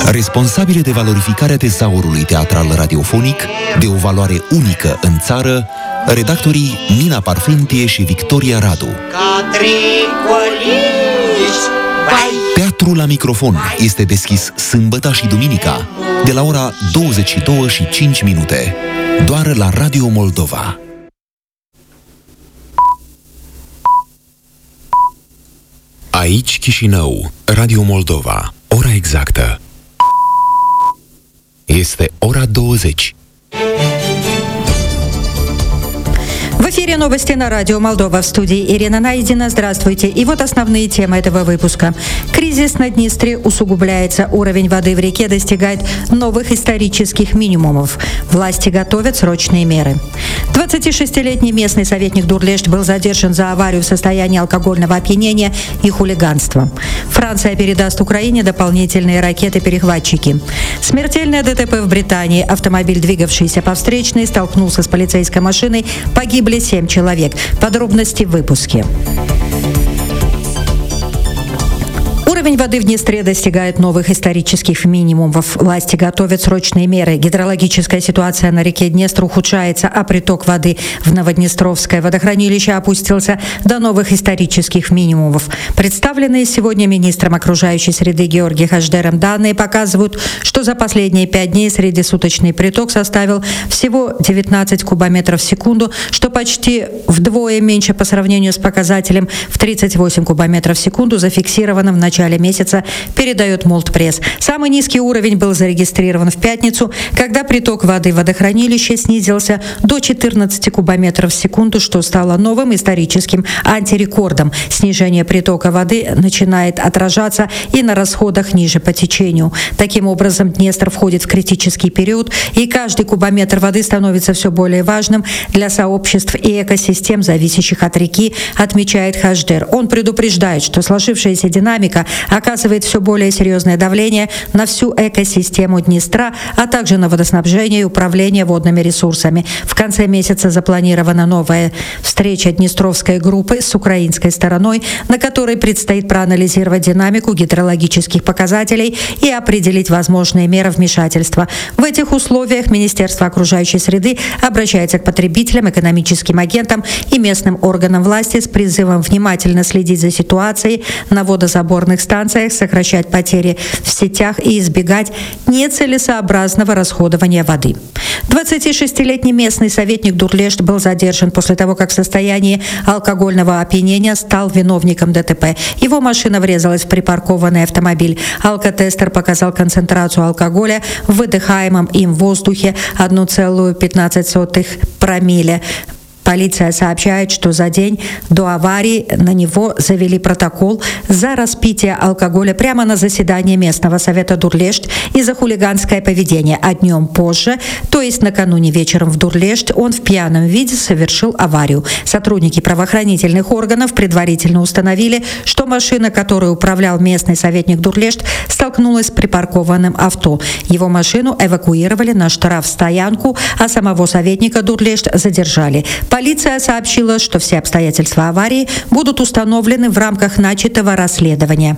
Responsabile de valorificarea tezaurului teatral radiofonic, de o valoare unică în țară, redactorii Nina Parfentie și Victoria Radu. Teatrul la microfon este deschis sâmbătă și duminica, de la ora 22:05, doar la Radio Moldova. Aici Chișinău, Radio Moldova, ora exactă. Este ora 20. В эфире новости на радио Молдова. В студии Ирина Найдина. Здравствуйте. И вот основные темы этого выпуска. Кризис на Днестре усугубляется. Уровень воды в реке достигает новых исторических минимумов. Власти готовят срочные меры. 26-летний местный советник Дурлешт был задержан за аварию в состоянии алкогольного опьянения и хулиганства. Франция передаст Украине дополнительные ракеты-перехватчики. Смертельное ДТП в Британии. Автомобиль, двигавшийся по встречной, столкнулся с полицейской машиной. Погибли 7 человек. Подробности в выпуске. Уровень воды в Днестре достигает новых исторических минимумов. Власти готовят срочные меры. Гидрологическая ситуация на реке Днестр ухудшается, а приток воды в Новоднестровское водохранилище опустился до новых исторических минимумов. Представленные сегодня министром окружающей среды Георгием Хашдером данные показывают, что за последние 5 дней среднесуточный приток составил всего 19 кубометров в секунду, что почти вдвое меньше по сравнению с показателем в 38 кубометров в секунду, зафиксированным в начале месяца, передает Молдпресс. Самый низкий уровень был зарегистрирован в пятницу, когда приток воды в водохранилище снизился до 14 кубометров в секунду, что стало новым историческим антирекордом. Снижение притока воды начинает отражаться и на расходах ниже по течению. Таким образом, Днестр входит в критический период, и каждый кубометр воды становится все более важным для сообществ и экосистем, зависящих от реки, отмечает Хашдер. Он предупреждает, что сложившаяся динамика оказывает все более серьезное давление на всю экосистему Днестра, а также на водоснабжение и управление водными ресурсами. В конце месяца запланирована новая встреча Днестровской группы с украинской стороной, на которой предстоит проанализировать динамику гидрологических показателей и определить возможные меры вмешательства. В этих условиях Министерство окружающей среды обращается к потребителям, экономическим агентам и местным органам власти с призывом внимательно следить за ситуацией на водозаборных станциях, сокращать потери в сетях и избегать нецелесообразного расходования воды. 26-летний местный советник Дурлешт был задержан после того, как в состоянии алкогольного опьянения стал виновником ДТП. Его машина врезалась в припаркованный автомобиль. Алкотестер показал концентрацию алкоголя в выдыхаемом им воздухе 1,15 промилле. Полиция сообщает, что за день до аварии на него завели протокол за распитие алкоголя прямо на заседании местного совета Дурлешт и за хулиганское поведение. А днем позже, то есть накануне вечером в Дурлешт, он в пьяном виде совершил аварию. Сотрудники правоохранительных органов предварительно установили, что машина, которой управлял местный советник Дурлешт, столкнулась с припаркованным авто. Его машину эвакуировали на штрафстоянку, а самого советника Дурлешт задержали. Полиция сообщила, что все обстоятельства аварии будут установлены в рамках начатого расследования.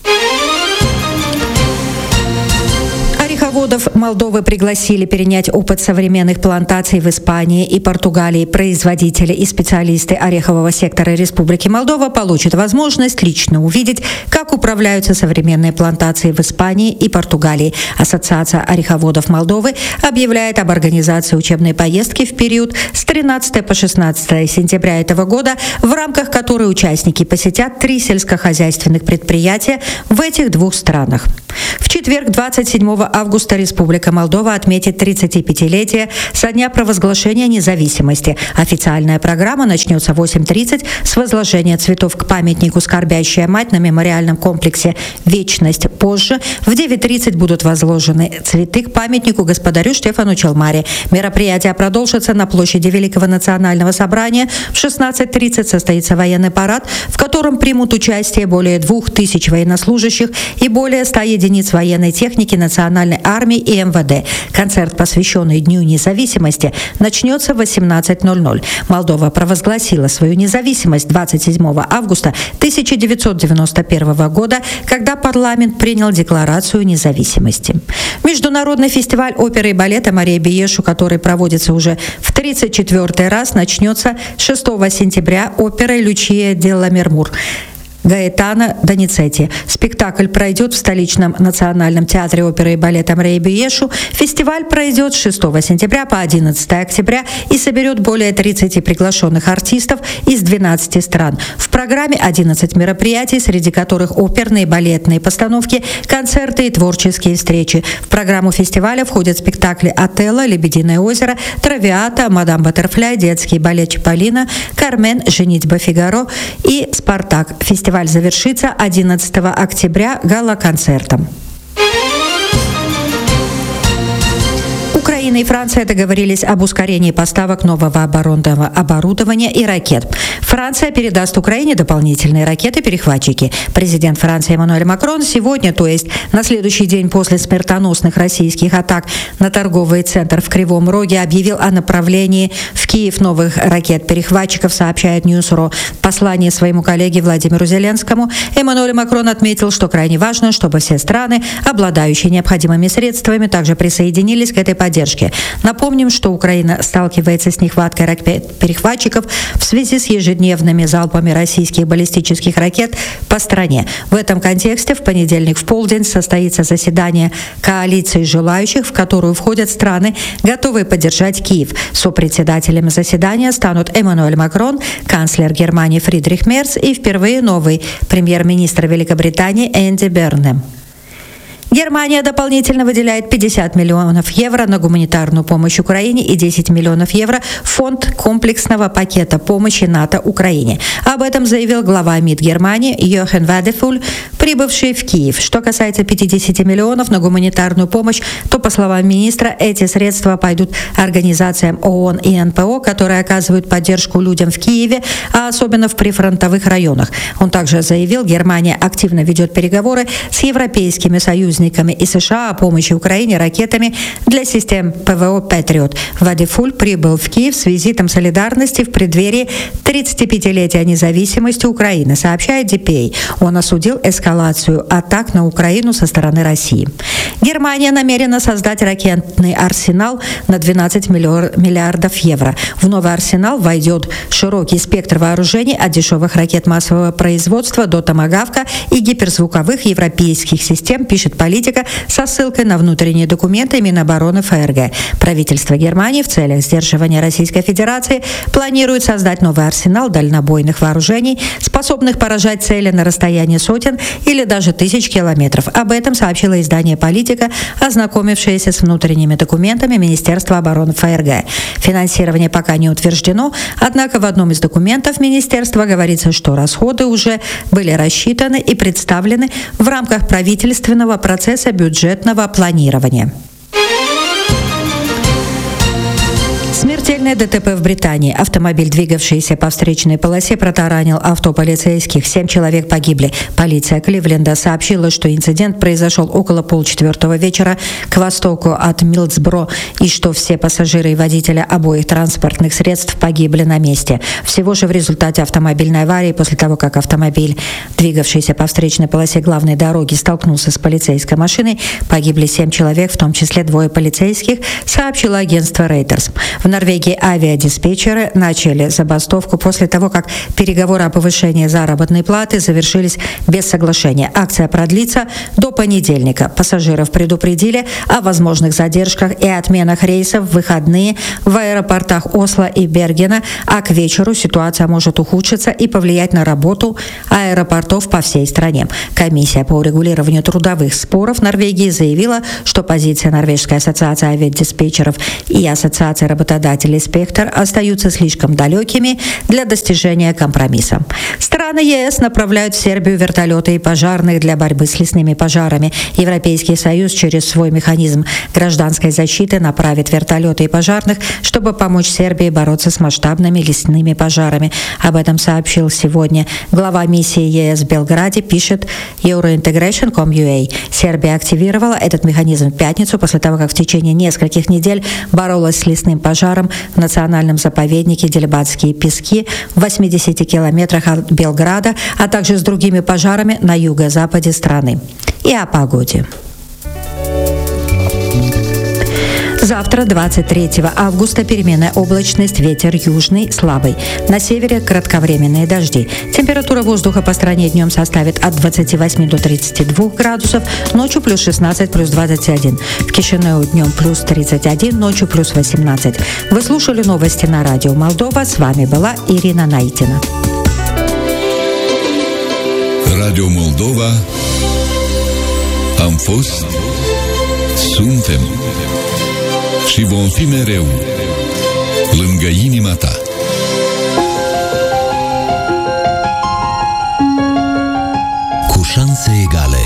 Ореховодов Молдовы пригласили перенять опыт современных плантаций в Испании и Португалии. Производители и специалисты орехового сектора Республики Молдова получат возможность лично увидеть, как управляются современные плантации в Испании и Португалии. Ассоциация ореховодов Молдовы объявляет об организации учебной поездки в период с 13 по 16 сентября этого года, в рамках которой участники посетят 3 сельскохозяйственных предприятия в этих 2 странах. В четверг, 27 августа, Республика Молдова отметит 35-летие со дня провозглашения независимости. Официальная программа начнется в 8:30 с возложения цветов к памятнику «Скорбящая мать» на мемориальном комплексе «Вечность». Позже в 9:30 будут возложены цветы к памятнику господарю Штефану Челмаре. Мероприятие продолжится на площади Великого национального собрания. В 16:30 состоится военный парад, в котором примут участие более 2000 военнослужащих и более 100 единиц единиц военной техники Национальной армии и МВД. Концерт, посвященный Дню независимости, начнется в 18:00. Молдова провозгласила свою независимость 27 августа 1991 года, когда парламент принял Декларацию независимости. Международный фестиваль оперы и балета «Мария Биешу», который проводится уже в 34-й раз, начнется 6 сентября оперой «Лючия делла Мермур» Гаэтано Доницетти. Спектакль пройдет в столичном национальном театре оперы и балета «Мария Биешу». Фестиваль пройдет с 6 сентября по 11 октября и соберет более 30 приглашенных артистов из 12 стран. В программе 11 мероприятий, среди которых оперные, балетные постановки, концерты и творческие встречи. В программу фестиваля входят спектакли «Отелло», «Лебединое озеро», «Травиата», «Мадам Баттерфляй», детский балет «Чиполлино», «Кармен», «Женитьба Фигаро» и «Спартак». Фестиваль завершится 11 октября гала-концертом. Украина и Франция договорились об ускорении поставок нового оборонного оборудования и ракет. Франция передаст Украине дополнительные ракеты-перехватчики. Президент Франции Эммануэль Макрон сегодня, то есть на следующий день после смертоносных российских атак на торговый центр в Кривом Роге, объявил о направлении в Киев новых ракет-перехватчиков, сообщает Ньюс.РУ. В послании своему коллеге Владимиру Зеленскому Эммануэль Макрон отметил, что крайне важно, чтобы все страны, обладающие необходимыми средствами, также присоединились к этой поддержке. Напомним, что Украина сталкивается с нехваткой ракет-перехватчиков в связи с ежедневными залпами российских баллистических ракет по стране. В этом контексте в понедельник в полдень состоится заседание коалиции желающих, в которую входят страны, готовые поддержать Киев. Сопредседателями заседания станут Эммануэль Макрон, канцлер Германии Фридрих Мерц и впервые новый премьер-министр Великобритании Энди Бернем. Германия дополнительно выделяет 50 миллионов евро на гуманитарную помощь Украине и 10 миллионов евро в фонд комплексного пакета помощи НАТО Украине. Об этом заявил глава МИД Германии Йохен Вадефуль, прибывший в Киев. Что касается 50 миллионов на гуманитарную помощь, то, по словам министра, эти средства пойдут организациям ООН и НПО, которые оказывают поддержку людям в Киеве, а особенно в прифронтовых районах. Он также заявил, Германия активно ведет переговоры с европейскими союзниками и США о помощи Украине ракетами для систем ПВО «Патриот». Вадефуль прибыл в Киев с визитом солидарности в преддверии 35-летия независимости Украины, сообщает DPA. Он осудил эскалацию атак на Украину со стороны России. Германия намерена создать ракетный арсенал на 12 миллиардов евро. В новый арсенал войдет широкий спектр вооружений от дешевых ракет массового производства до томагавка и гиперзвуковых европейских систем, пишет «Политика» со ссылкой на внутренние документы Минобороны ФРГ. Правительство Германии в целях сдерживания Российской Федерации планирует создать новый арсенал дальнобойных вооружений, способных поражать цели на расстоянии сотен или даже тысяч километров. Об этом сообщило издание «Политика», ознакомившееся с внутренними документами Министерства обороны ФРГ. Финансирование пока не утверждено, однако в одном из документов министерства говорится, что расходы уже были рассчитаны и представлены в рамках правительственного процесса бюджетного планирования. Смертельное ДТП в Британии. Автомобиль, двигавшийся по встречной полосе, протаранил авто полицейских. 7 человек погибли. Полиция Кливленда сообщила, что инцидент произошел около 3:30 вечера к востоку от Милдсбро и что все пассажиры и водители обоих транспортных средств погибли на месте. Всего же в результате автомобильной аварии, после того, как автомобиль, двигавшийся по встречной полосе главной дороги, столкнулся с полицейской машиной, погибли 7 человек, в том числе 2 полицейских, сообщило агентство Reuters. В Норвегии авиадиспетчеры начали забастовку после того, как переговоры о повышении заработной платы завершились без соглашения. Акция продлится до понедельника. Пассажиров предупредили о возможных задержках и отменах рейсов в выходные в аэропортах Осло и Бергена, а к вечеру ситуация может ухудшиться и повлиять на работу аэропортов по всей стране. Комиссия по урегулированию трудовых споров Норвегии заявила, что позиция Норвежской ассоциации авиадиспетчеров и Ассоциации работодателей представителей «Спектр» остаются слишком далекими для достижения компромисса. Страны ЕС направляют в Сербию вертолеты и пожарных для борьбы с лесными пожарами. Европейский Союз через свой механизм гражданской защиты направит вертолеты и пожарных, чтобы помочь Сербии бороться с масштабными лесными пожарами. Об этом сообщил сегодня глава миссии ЕС в Белграде, пишет Eurointegration.com.ua. Сербия активировала этот механизм в пятницу после того, как в течение нескольких недель боролась с лесным пожаром в национальном заповеднике Делибатские пески в 80 километрах от Белграда, а также с другими пожарами на юго-западе страны. И о погоде. Завтра, 23 августа, переменная облачность, ветер южный, слабый. На севере кратковременные дожди. Температура воздуха по стране днем составит от 28 до 32 градусов, ночью плюс 16, плюс 21. В Кишинеу днем плюс 31, ночью плюс 18. Вы слушали новости на радио Молдова. С вами была Ирина Наитина. Radio Moldova. Am fost, suntem și vom fi mereu lângă inima ta. Cu șanse egale.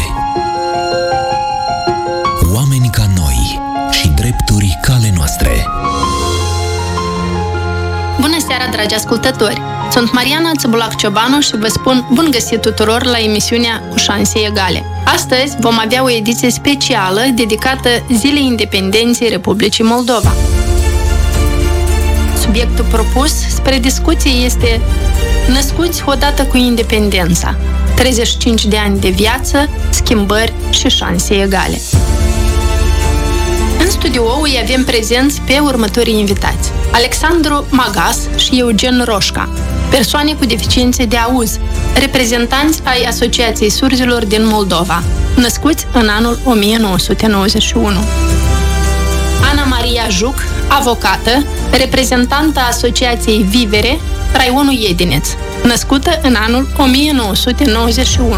Oameni ca noi și drepturi ca ale noastre. Bună seara, dragi ascultători! Sunt Mariana Țăbulac-Ciobanu și vă spun bun găsit tuturor la emisiunea Cu șanse egale. Astăzi vom avea o ediție specială dedicată Zilei Independenței Republicii Moldova. Subiectul propus spre discuție este Născuți odată cu independența, 35 de ani de viață, schimbări și șanse egale. În studioul îi avem prezenți pe următorii invitați: Alexandru Magas și Eugen Roșca, persoane cu deficiențe de auz, reprezentanți ai Asociației Surzilor din Moldova, născuți în anul 1991. Ana Maria Juc, avocată, reprezentantă Asociației Vivere, raionul Iedineț, născută în anul 1991.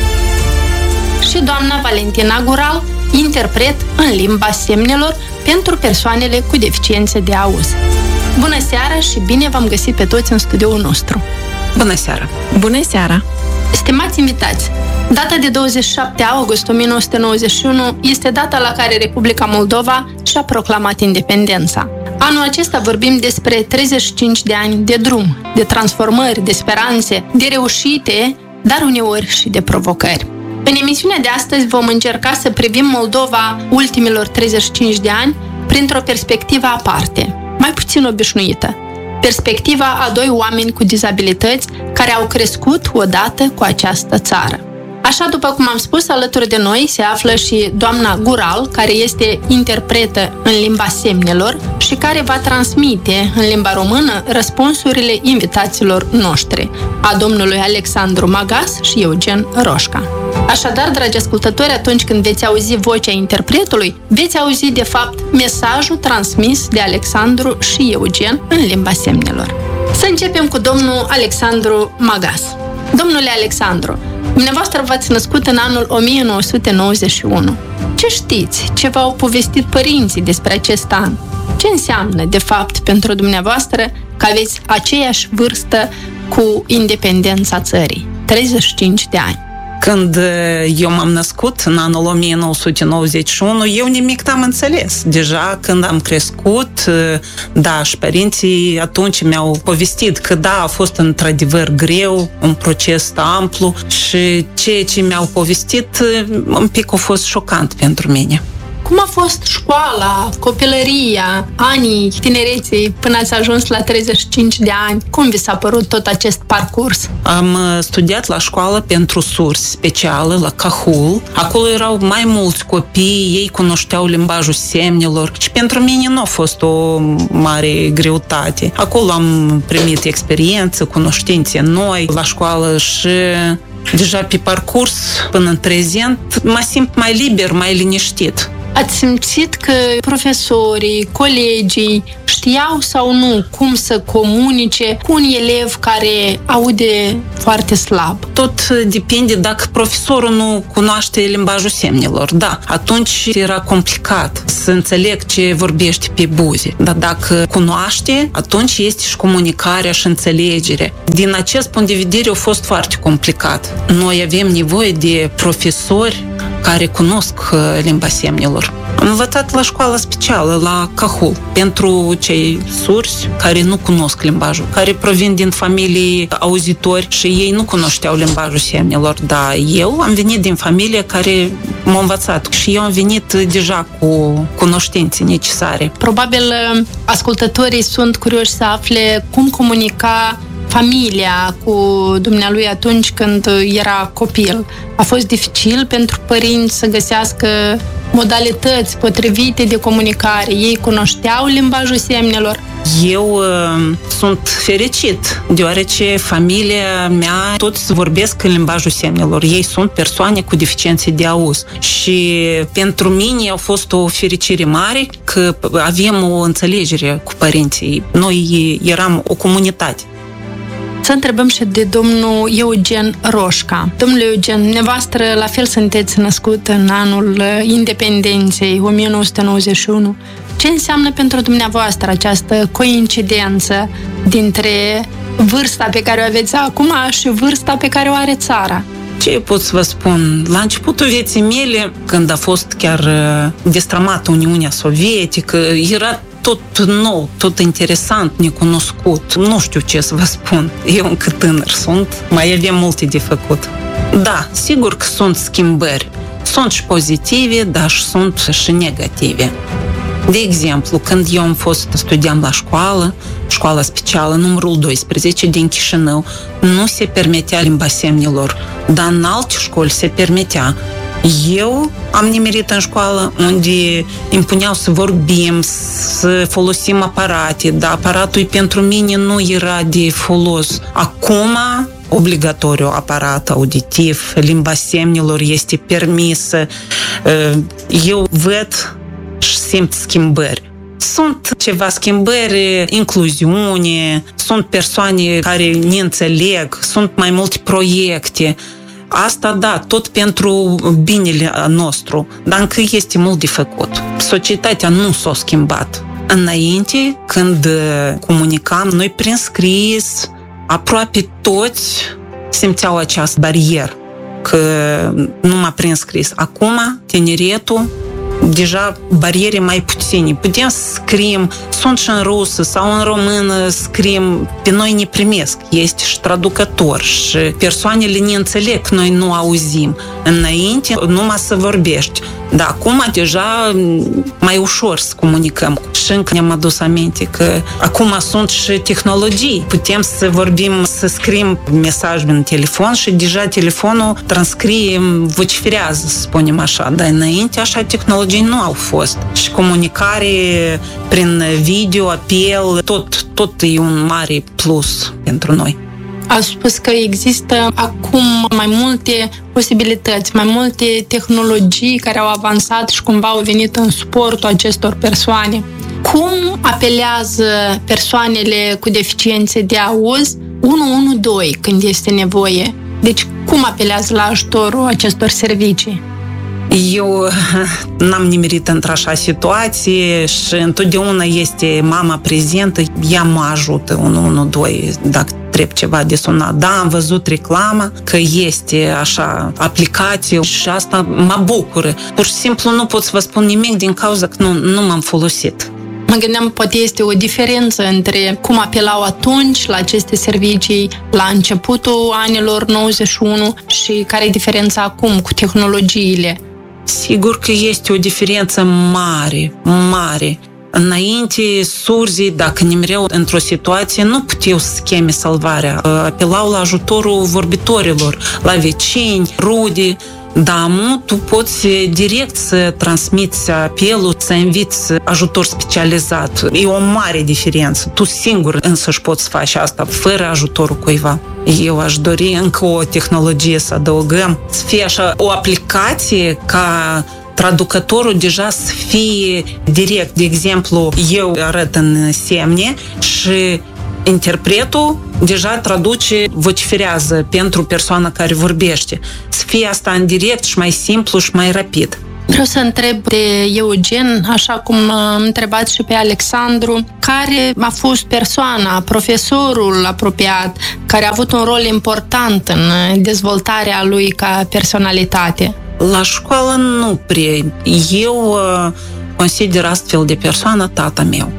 Și doamna Valentina Gural, interpret în limba semnelor pentru persoanele cu deficiențe de auz. Bună seara și bine v-am găsit pe toți în studioul nostru! Bună seara! Bună seara! Stimați invitați, data de 27 august 1991 este data la care Republica Moldova și-a proclamat independența. Anul acesta vorbim despre 35 de ani de drum, de transformări, de speranțe, de reușite, dar uneori și de provocări. În emisiunea de astăzi vom încerca să privim Moldova ultimilor 35 de ani printr-o perspectivă aparte, mai puțin obișnuită. Perspectiva a doi oameni cu dizabilități care au crescut odată cu această țară. Așa, după cum am spus, alături de noi se află și doamna Gural, care este interpretă în limba semnelor și care va transmite în limba română răspunsurile invitaților noștri, a domnului Alexandru Magas și Eugen Roșca. Așadar, dragi ascultători, atunci când veți auzi vocea interpretului, veți auzi, de fapt, mesajul transmis de Alexandru și Eugen în limba semnelor. Să începem cu domnul Alexandru Magas. Domnule Alexandru, dumneavoastră v-ați născut în anul 1991. Ce știți? Ce v-au povestit părinții despre acest an? Ce înseamnă, de fapt, pentru dumneavoastră că aveți aceeași vârstă cu independența țării? 35 de ani. Când eu m-am născut, în anul 1991, eu nimic n-am înțeles. Deja când am crescut, da, și părinții atunci mi-au povestit că da, a fost într-adevăr greu, un proces amplu și ceea ce mi-au povestit un pic a fost șocant pentru mine. Cum a fost școala, copilăria, anii tinereței până ați ajuns la 35 de ani? Cum vi s-a părut tot acest parcurs? Am studiat la școală pentru surzi specială, la Cahul. Acolo erau mai mulți copii, ei cunoșteau limbajul semnelor și pentru mine nu a fost o mare greutate. Acolo am primit experiență, cunoștințe noi la școală și deja pe parcurs până în prezent mă simt mai liber, mai liniștit. Ați simțit că profesorii, colegii știau sau nu cum să comunice cu un elev care aude foarte slab? Tot depinde dacă profesorul nu cunoaște limbajul semnelor. Da, atunci era complicat să înțeleg ce vorbește pe buze. Dar dacă cunoaște, atunci este și comunicarea și înțelegerea. Din acest punct de vedere a fost foarte complicat. Noi avem nevoie de profesori care cunosc limba semnelor. Am învățat la școală specială, la Cahul, pentru cei surzi care nu cunosc limbajul, care provin din familii auzitori și ei nu cunoșteau limbajul semnelor. Dar eu am venit din familie care m-a învățat și eu am venit deja cu cunoștințe necesare. Probabil ascultătorii sunt curioși să afle cum comunica familia cu dumnealui atunci când era copil. A fost dificil pentru părinți să găsească modalități potrivite de comunicare. Ei cunoșteau limbajul semnelor? Eu sunt fericit, deoarece familia mea toți vorbesc în limbajul semnelor. Ei sunt persoane cu deficiențe de auz. Și pentru mine a fost o fericire mare că avem o înțelegere cu părinții. Noi eram o comunitate. Să întrebăm și de domnul Eugen Roșca. Domnule Eugen, nevastră la fel sunteți născut în anul independenței, 1991. Ce înseamnă pentru dumneavoastră această coincidență dintre vârsta pe care o aveți acum și vârsta pe care o are țara? Ce pot să vă spun? La începutul vieții mele, când a fost chiar destramată Uniunea Sovietică, era tot nou, tot interesant, necunoscut. Nu știu ce să vă spun. Eu încă tânăr sunt, mai avem multe de făcut. Da, sigur că sunt schimbări. Sunt și pozitive, dar sunt și negative. De exemplu, când eu studiam la școala specială numărul 12 din Chișinău, nu se permitea limba semnelor, dar în alte școli se permitea. Eu am nimerit în școală unde îmi puneau să vorbim, să folosim aparate, dar aparatul pentru mine nu era de folos. Acum, obligatoriu aparat auditiv, limba semnelor este permisă. Eu văd și simt schimbări. Sunt ceva schimbări, incluziune, sunt persoane care ne înțeleg, sunt mai multe proiecte. Asta, da, tot pentru binele nostru, dar încă este mult de făcut. Societatea nu s-a schimbat. Înainte, când comunicam, noi prin scris, aproape toți simțeau această barieră, că numai prin scris. Acum, tineretul, deja bariere mai puține. Putem să scriem, sunt și în rusă sau în română scriem, pe noi ne primesc. Este și traducător și persoanele ne înțeleg, noi nu auzim. Înainte, numai să vorbești. Dar acum deja mai ușor să comunicăm. Și încă ne-am adus aminte că acum sunt și tehnologii. Putem să vorbim, să scriem mesaj în telefon și deja telefonul transcrie, vociferează, să spunem așa. Dar înainte așa tehnologii nu au fost. Și comunicare prin video, apel, tot e un mare plus pentru noi. Ați spus că există acum mai multe posibilități, mai multe tehnologii care au avansat și cumva au venit în suportul acestor persoane. Cum apelează persoanele cu deficiențe de auz 112 când este nevoie? Deci cum apelează la ajutorul acestor servicii? Eu n-am nimerit într-așa situație și întotdeauna este mama prezentă, ea mă ajută 112 dacă trebuie ceva de sunat. Da, am văzut reclama că este așa aplicație și asta mă bucură. Pur și simplu nu pot să vă spun nimic din cauza că nu m-am folosit. Mă gândeam, poate este o diferență între cum apelau atunci la aceste servicii la începutul anilor 91 și care e diferența acum cu tehnologiile. Sigur că este o diferență mare. Înainte, surzii, dacă nimereau într-o situație, nu puteau să cheme salvarea. Apelau la ajutorul vorbitorilor, la vecini, rude. Dar tu poți direct să transmiți apelul, să inviți ajutor specializat. E o mare diferență. Tu singur însăși poți face asta, fără ajutorul cuiva. Eu aș dori încă o tehnologie să adăugăm, să fie așa o aplicație ca traducătorul deja să fie direct. De exemplu, eu arăt în semne și interpretul deja traduce, vociferează pentru persoana care vorbește. Să fie asta în direct și mai simplu și mai rapid. Vreau să întreb de Eugen, așa cum am întrebat și pe Alexandru, care a fost persoana, profesorul apropiat, care a avut un rol important în dezvoltarea lui ca personalitate? La școală nu prea. Eu consider astfel de persoană tata meu.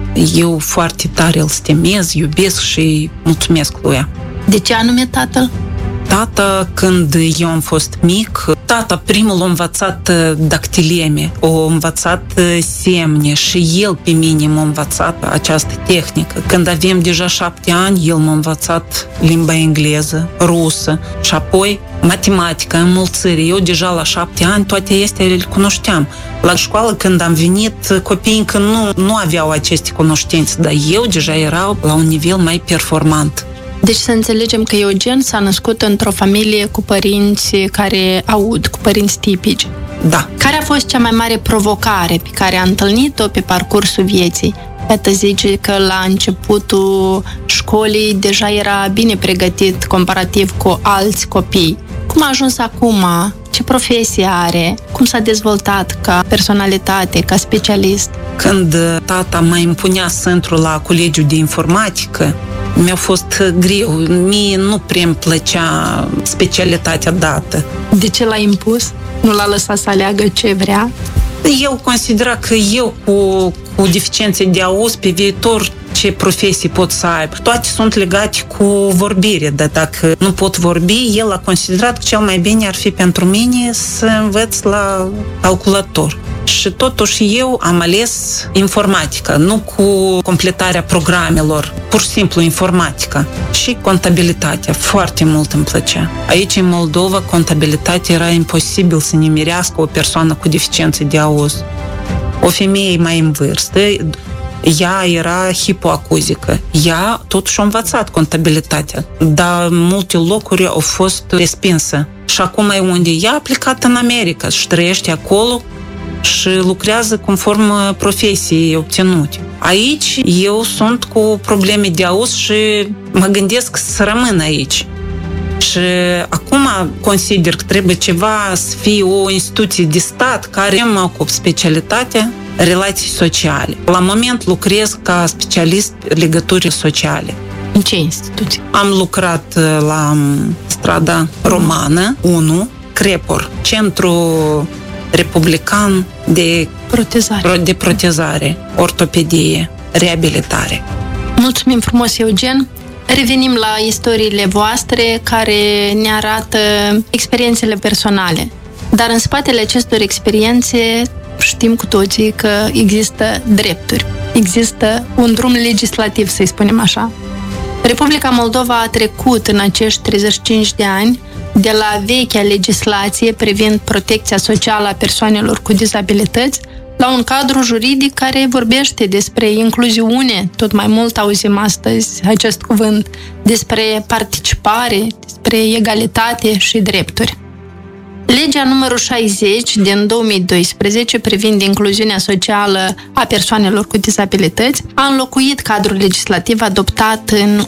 Eu foarte tare îl stimez, iubesc și mulțumesc lui. De ce anume tatăl? Tata, când eu am fost mic, tata primul a învățat dactileme, a învățat semne și el pe mine m-a învățat această tehnică. Când avem deja 7 ani, el m-a învățat limba engleză, rusă și apoi matematică, înmulțire. Eu deja la 7 ani toate astea le cunoșteam. La școală, când am venit, copiii încă nu aveau aceste cunoștințe, dar eu deja erau la un nivel mai performant. Deci să înțelegem că Eugen s-a născut într-o familie cu părinți care aud, cu părinți tipici. Da. Care a fost cea mai mare provocare pe care a întâlnit-o pe parcursul vieții? Iată, zice că la începutul școlii deja era bine pregătit comparativ cu alți copii. Cum a ajuns acum? Ce profesie are? Cum s-a dezvoltat ca personalitate, ca specialist? Când tata mă impunea să intru la colegiul de informatică, mi-a fost greu. Mie nu prea îmi plăcea specialitatea dată. De ce l-a impus? Nu l-a lăsat să aleagă ce vrea? Eu considera că eu cu deficiențe de auz pe viitor ce profesii pot să aibă. Toate sunt legate cu vorbire, dar dacă nu pot vorbi, el a considerat că cel mai bine ar fi pentru mine să învăț la calculator. Și totuși eu am ales informatica, nu cu completarea programelor, pur și simplu informatica. Și contabilitatea, foarte mult îmi plăcea. Aici, în Moldova, contabilitatea era imposibil să nimerească o persoană cu deficiențe de auz. O femeie mai în vârstă, ea era hipoacuzică. Ea totuși a învățat contabilitatea, dar multe locuri au fost respinsă. Și acum e unde ea a plecat în America și trăiește acolo și lucrează conform profesiei obținute. Aici eu sunt cu probleme de auz și mă gândesc să rămân aici. Și acum consider că trebuie ceva să fie o instituție de stat care mă ocup specialitatea relații sociale. La moment lucrez ca specialist legături sociale. În ce instituție? Am lucrat la strada Romană 1, Crepor, Centru Republican de protezare, ortopedie, reabilitare. Mulțumim frumos, Eugen! Revenim la istoriile voastre care ne arată experiențele personale. Dar în spatele acestor experiențe știm cu toții că există drepturi. Există un drum legislativ, să-i spunem așa. Republica Moldova a trecut în acești 35 de ani de la vechea legislație privind protecția socială a persoanelor cu dizabilități la un cadru juridic care vorbește despre incluziune, tot mai mult auzim astăzi acest cuvânt, despre participare, despre egalitate și drepturi. Legea numărul 60 din 2012 privind incluziunea socială a persoanelor cu dizabilități a înlocuit cadrul legislativ adoptat în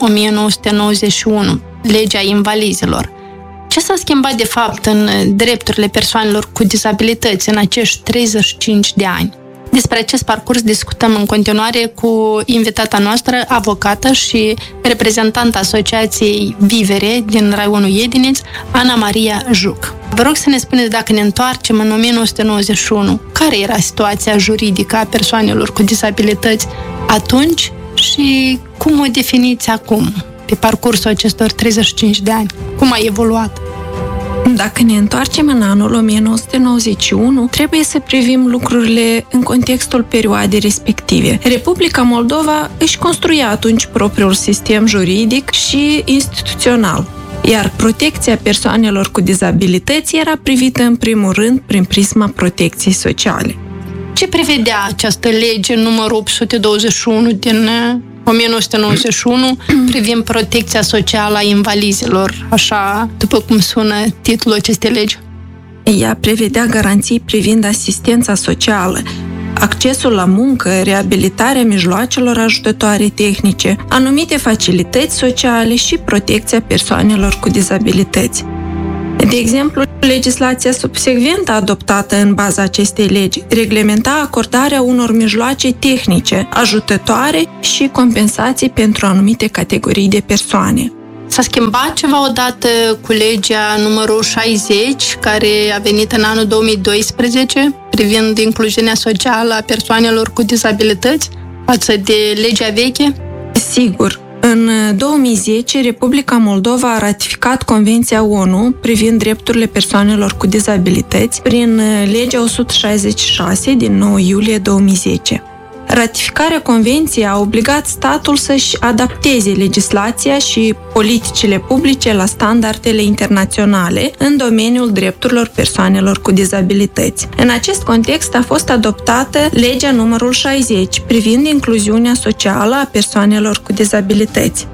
1991, legea invalizilor. Ce s-a schimbat de fapt în drepturile persoanelor cu dizabilități în acești 35 de ani? Despre acest parcurs discutăm în continuare cu invitata noastră, avocată și reprezentanta Asociației Vivere din raionul Iedineț, Ana Maria Juc. Vă rog să ne spuneți, dacă ne întoarcem în 1991, care era situația juridică a persoanelor cu dizabilități atunci și cum o definiți acum, pe parcursul acestor 35 de ani? Cum a evoluat? Dacă ne întoarcem în anul 1991, trebuie să privim lucrurile în contextul perioadei respective. Republica Moldova își construia atunci propriul sistem juridic și instituțional, iar protecția persoanelor cu dizabilități era privită în primul rând prin prisma protecției sociale. Ce prevedea această lege numărul 821 din 1991 privind protecția socială a invalizilor, așa după cum sună titlul acestei legi? Ea prevedea garanții privind asistența socială, accesul la muncă, reabilitarea mijloacelor ajutătoare tehnice, anumite facilități sociale și protecția persoanelor cu dizabilități. De exemplu, legislația subsecventă adoptată în baza acestei legi reglementa acordarea unor mijloace tehnice, ajutătoare și compensații pentru anumite categorii de persoane. S-a schimbat ceva odată cu legea numărul 60, care a venit în anul 2012, privind incluziunea socială a persoanelor cu dizabilități, față de legea veche? Sigur. În 2010, Republica Moldova a ratificat Convenția ONU privind drepturile persoanelor cu dizabilități prin legea 166 din 9 iulie 2010. Ratificarea Convenției a obligat statul să-și adapteze legislația și politicile publice la standardele internaționale în domeniul drepturilor persoanelor cu dizabilități. În acest context a fost adoptată legea numărul 60 privind incluziunea socială a persoanelor cu dizabilități.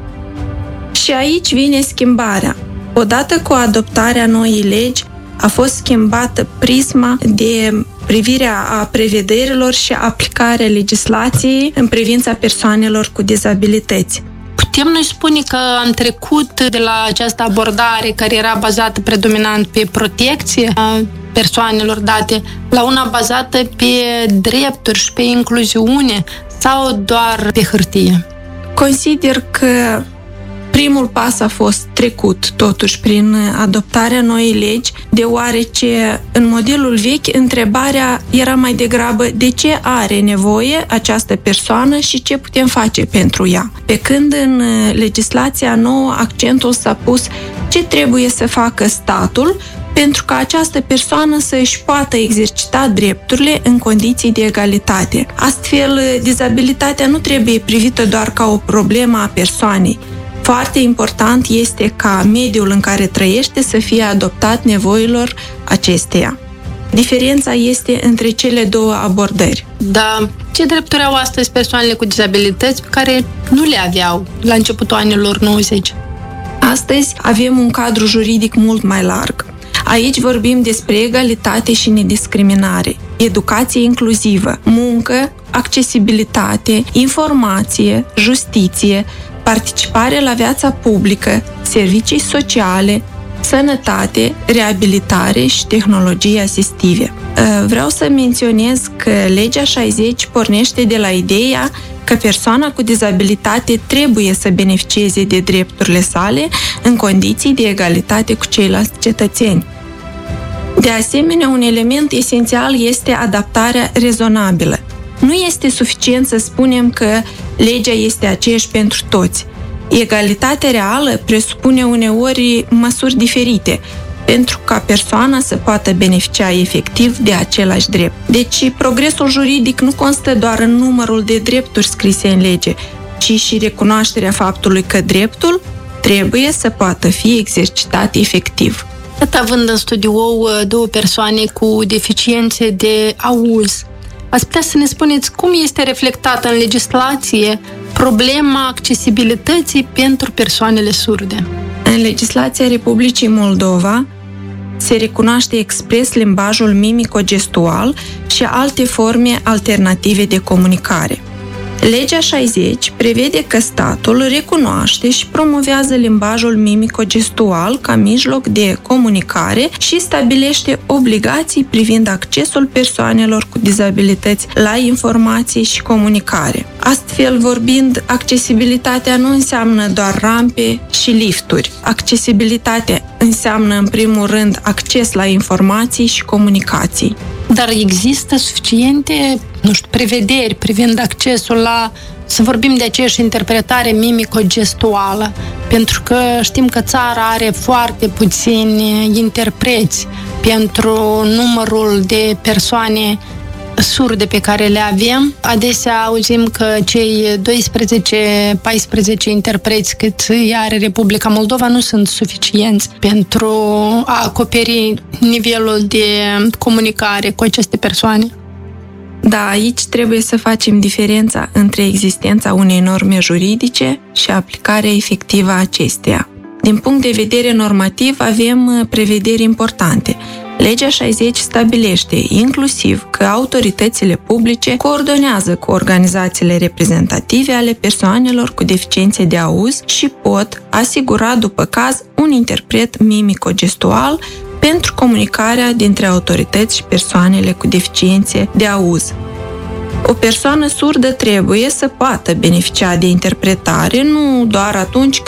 Și aici vine schimbarea. Odată cu adoptarea noii legi, a fost schimbată prisma de privirea a prevederilor și aplicarea legislației în privința persoanelor cu dizabilități. Putem noi spune că am trecut de la această abordare care era bazată predominant pe protecție a persoanelor date la una bazată pe drepturi și pe incluziune sau doar pe hârtie? Consider că primul pas a fost trecut, totuși, prin adoptarea noii legi, deoarece în modelul vechi întrebarea era mai degrabă de ce are nevoie această persoană și ce putem face pentru ea. Pe când în legislația nouă accentul s-a pus ce trebuie să facă statul pentru ca această persoană să își poată exercita drepturile în condiții de egalitate. Astfel, dizabilitatea nu trebuie privită doar ca o problemă a persoanei. Foarte important este ca mediul în care trăiește să fie adoptat nevoilor acesteia. Diferența este între cele două abordări. Da, ce drepturi au astăzi persoanele cu dizabilități pe care nu le aveau la începutul anilor 90? Astăzi avem un cadru juridic mult mai larg. Aici vorbim despre egalitate și nediscriminare, educație inclusivă, muncă, accesibilitate, informație, justiție, participare la viața publică, servicii sociale, sănătate, reabilitare și tehnologii asistive. Vreau să menționez că legea 60 pornește de la ideea că persoana cu dizabilitate trebuie să beneficieze de drepturile sale în condiții de egalitate cu ceilalți cetățeni. De asemenea, un element esențial este adaptarea rezonabilă. Nu este suficient să spunem că legea este aceeași pentru toți. Egalitatea reală presupune uneori măsuri diferite pentru ca persoana să poată beneficia efectiv de același drept. Deci, progresul juridic nu constă doar în numărul de drepturi scrise în lege, ci și recunoașterea faptului că dreptul trebuie să poată fi exercitat efectiv. Având în studiu două persoane cu deficiențe de auz, ați putea să ne spuneți cum este reflectată în legislație problema accesibilității pentru persoanele surde? În legislația Republicii Moldova se recunoaște expres limbajul mimico-gestual și alte forme alternative de comunicare. Legea 60 prevede că statul recunoaște și promovează limbajul mimico-gestual ca mijloc de comunicare și stabilește obligații privind accesul persoanelor cu dizabilități la informații și comunicare. Astfel vorbind, accesibilitatea nu înseamnă doar rampe și lifturi. Accesibilitatea înseamnă, în primul rând, acces la informații și comunicații. Dar există suficiente, prevederi privind accesul la, să vorbim de aceeași interpretare mimico-gestuală, pentru că știm că țara are foarte puțini interpreți pentru numărul de persoane surde pe care le avem. Adesea auzim că cei 12-14 interpreți cât are Republica Moldova nu sunt suficienți pentru a acoperi nivelul de comunicare cu aceste persoane. Da, aici trebuie să facem diferența între existența unei norme juridice și aplicarea efectivă a acesteia. Din punct de vedere normativ, avem prevederi importante. Legea 60 stabilește inclusiv că autoritățile publice coordonează cu organizațiile reprezentative ale persoanelor cu deficiențe de auz și pot asigura după caz un interpret mimico-gestual pentru comunicarea dintre autorități și persoanele cu deficiențe de auz. O persoană surdă trebuie să poată beneficia de interpretare nu doar atunci când